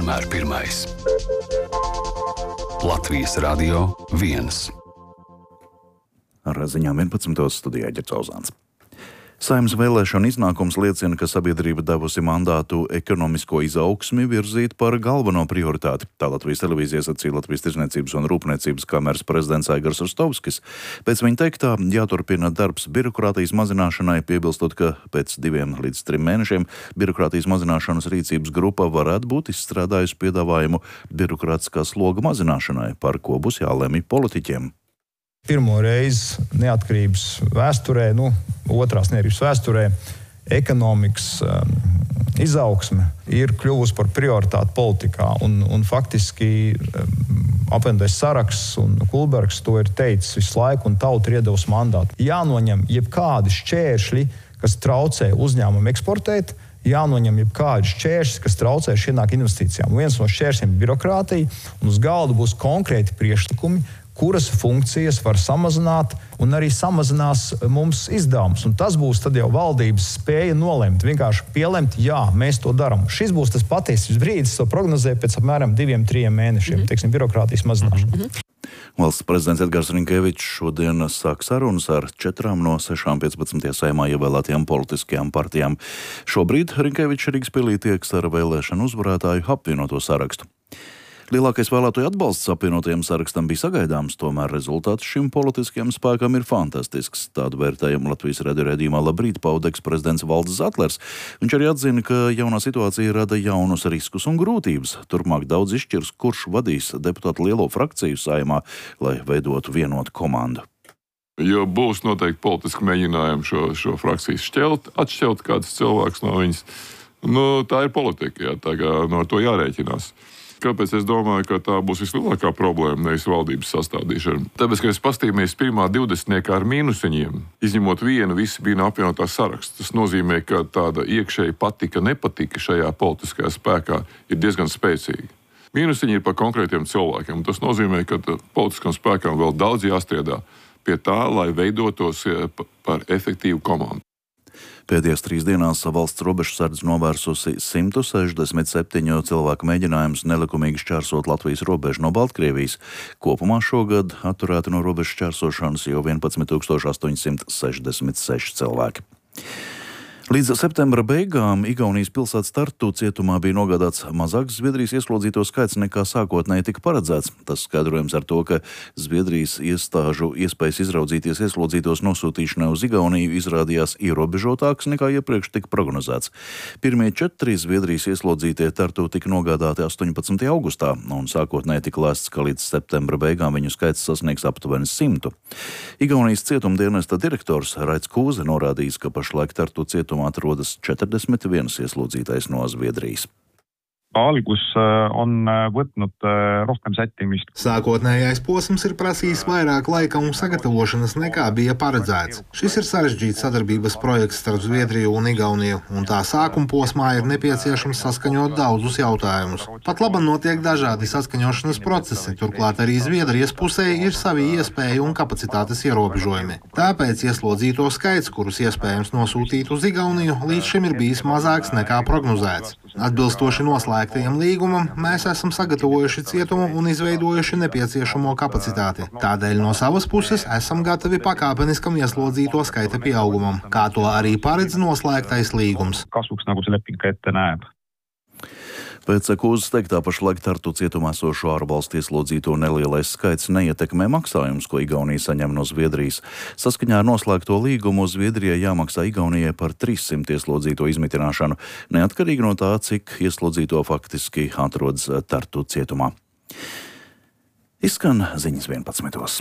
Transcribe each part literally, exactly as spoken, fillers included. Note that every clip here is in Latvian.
vienmēr pirmais. Latvijas Radio viens. Ar ziņām vienpadsmitos studijā Ģercauzāns. Saeimas vēlēšanu iznākums liecina, ka sabiedrība devusi mandātu ekonomisko izaugsmi virzīt par galveno prioritāti. Tā Latvijas televīzija sacīja Latvijas Tirdzniecības un Rūpniecības kameras prezidents Aigars Rustovskis. Pēc viņa teiktā jāturpina darbs birokrātijas mazināšanai, piebilstot, ka pēc diviem līdz trim mēnešiem birokrātijas mazināšanas rīcības grupa varētu būt izstrādājusi piedāvājumu birokrātiskā sloga mazināšanai, par ko būs jālemj politiķiem. Pirmo reizi neatkarības vēsturē, nu, otrās neatkarības vēsturē, ekonomikas um, izaugsme ir kļuvusi par prioritāti politikā. Un, un faktiski um, apvienotais Saraksts un Kulbergs to ir teicis visu laiku, un tauta ir iedevusi mandātu. Jānoņem jebkādi šķēršļi, kas traucē uzņēmumu eksportēt, jānoņem jebkādi šķēršļi, kas traucē ienākt investīcijām. Un viens no šķēršļiem ir birokrātija, un uz galda būs konkrēti priekšlikumi, kuras funkcijas var samazināt un arī samazinās mums izdevumus. Un tas būs tad jau valdības spēja nolemt, vienkārši pielemt, jā, mēs to darām. Šis būs tas patiesības brīdis, to prognozēju pēc apmēram diviem, trim mēnešiem, mm-hmm. teiksim, birokrātijas mazināšana. Mm-hmm. Valsts prezidents Edgars Rinkevičs šodien sāk sarunas ar četrām no sešām piecpadsmitajā Saeimā ievēlētajām politiskajām partijām. Šobrīd Rinkevičs Rīgas pilī tieks ar vēlēšanu uzvarētāju apvienoto sarakstu. Lielākais vēlētāju atbalsts apvienotajam sarakstam bija sagaidāms, tomēr rezultāts šim politiskajam spēkam ir fantastisks. Tādu vērtējumu Latvijas radio raidījumā Labrīt pauda eksprezidents Valdis Zatlers. Viņš arī atzina, ka jaunā situācija rada jaunus riskus un grūtības. Turpmāk daudz izšķirs, kurš vadīs deputātu lielo frakciju Saeimā, lai veidotu vienotu komandu. Jo būs noteikti politiski mēģinājumi šo, šo frakciju šķelt, atšķelt kāds cilvēks no viņas. Nu, tā ir politika, jā, tā kā no to jārēķinās. Kāpēc es domāju, ka tā būs vislielākā problēma, nevis valdības sastādīšana? Tāpēc, ka es pastījāmies pirmā divdesmitniekā ar mīnusiņiem, izņemot vienu, visi bija no apvienotā saraksta. Tas nozīmē, ka tāda iekšēji patika, nepatika šajā politiskajā spēkā ir diezgan spēcīga. Mīnusiņi ir par konkrētiem cilvēkiem, un tas nozīmē, ka politiskam spēkam vēl daudz jāstrādā pie tā, lai veidotos par efektīvu komandu. Pēdējās trīs dienās valsts robežsardze novērsusi simt sešdesmit septiņu cilvēku mēģinājumus nelikumīgi šķērsot Latvijas robežu no Baltkrievijas. Kopumā šogad atturēti no robežas šķērsošanas jau vienpadsmit tūkstoši astoņi simti sešdesmit seši cilvēki. Līdz septembra beigām Igaunijas pilsētas Tartu cietumā bija nogādāts mazāks Zviedrijas ieslodzīto skaits nekā sākotnēji tika paredzēts. Tas skaidrojams ar to, ka Zviedrijas iestāžu iespējas izraudzīties ieslodzītos nosūtīšanai uz Igauniju izrādījās ierobežotāks nekā iepriekš tika prognozēts. Pirmie četri Zviedrijas ieslodzītie Tartu tika nogādāti astoņpadsmitajā augustā, un sākotnēji tika lēsts, ka līdz septembra beigām viņu skaits sasniegs aptuveni simtu. Igaunijas cietumdienesta direktors Raits Kūze norādījis, ka pašlaik Tartu cietumā atrodas četrdesmit viens ieslodzītais no Zviedrijas. Algus on võtnud rohkem sättimist. Sākotnējais posms ir prasījis vairāk laika un sagatavošanas nekā bija paredzēts. Šis ir sarežģīts sadarbības projekts starp Zviedriju un Igauniju, un tā sākuma posmā ir nepieciešams saskaņot daudzus jautājumus. Pat labam notiek dažādi saskaņošanas procesi, turklāt arī Zviedrijas pusē ir savi iespēju un kapacitātes ierobežojumi. Tāpēc ieslodzīto skaits, kurus iespējams nosūtīt uz Igauniju, līdz šim ir bijis mazāks nekā prognozēts. Atbilstoši noslēgtajam līgumam, mēs esam sagatavojuši cietumu un izveidojuši nepieciešamo kapacitāti. Tādēļ no savas puses esam gatavi pakāpeniskam ieslodzīto skaita pieaugumam, kā to arī paredz noslēgtais līgums. Kasvuks, nagu see leping ka ette näeb. Pēc Kūzes teiktā pašlaik Tartu cietumā esošo ārvalstu ieslodzīto nelielais skaits neietekmē maksājumus, ko Igaunija saņem no Zviedrijas. Saskaņā ar noslēgto līgumu Zviedrijai jāmaksā Igaunijai par trīssimt ieslodzīto izmitināšanu, neatkarīgi no tā, cik ieslodzīto faktiski atrodas Tartu cietumā. Izskan ziņas vienpadsmitos.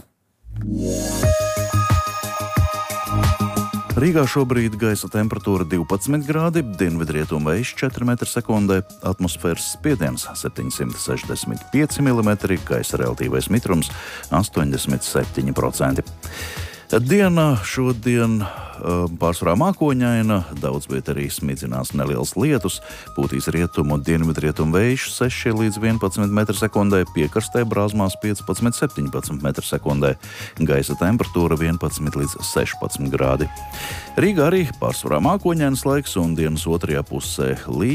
Rīgā šobrīd gaisa temperatūra divpadsmit grādi, dienvidrietumu vējš četri metri sekundē, atmosfēras spiediens septiņsimt sešdesmit pieci milimetri, gaisa relatīvais mitrums astoņdesmit septiņi procenti. Diena šodien pārsvarā mākoņaina, daudz viet arī smidzinās neliels lietus, pūtīs rietumu un dienvidrietumu vējš seši līdz vienpadsmit metri sekundē, piekrastē brāzmās piecpadsmit septiņpadsmit metri sekundē, gaisa temperatūra vienpadsmit līdz sešpadsmit grādi. Rīgā arī pārsvarā mākoņainas laiks un dienas otrajā pusē līdz